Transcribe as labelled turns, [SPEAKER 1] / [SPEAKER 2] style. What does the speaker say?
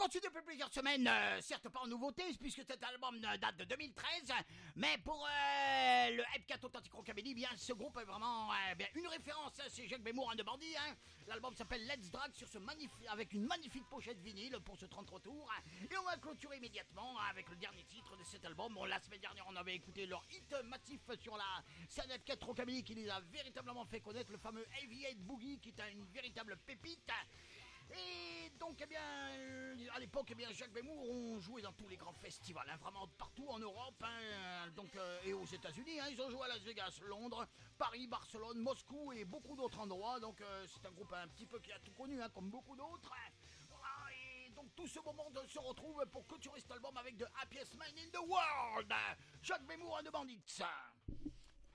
[SPEAKER 1] reçu depuis plusieurs semaines, certes pas en nouveauté, puisque cet album date de 2013, mais pour le F4 Authentic Rockabilly, bien ce groupe est vraiment bien une référence, hein, c'est Jacques Bémour, un de bandit, hein. L'album s'appelle Let's Drag sur ce avec une magnifique pochette vinyle pour ce 33 tours, et on va clôturer immédiatement avec le dernier titre de cet album. Bon, la semaine dernière on avait écouté leur hit massif sur la scène F4 Rockabilly qui les a véritablement fait connaître, le fameux Heavy Boogie qui est une véritable pépite. Et donc, eh bien, à l'époque, eh bien, Jacques Bémour ont joué dans tous les grands festivals, hein, vraiment partout en Europe, hein, donc, et aux États-Unis. Hein, ils ont joué à Las Vegas, Londres, Paris, Barcelone, Moscou et beaucoup d'autres endroits. Donc, c'est un groupe un petit peu qui a tout connu, hein, comme beaucoup d'autres. Voilà, et donc, tout ce moment se retrouve pour clôturer cet album avec The Happiest Man in the World, Jacques Bémour and the Bandits.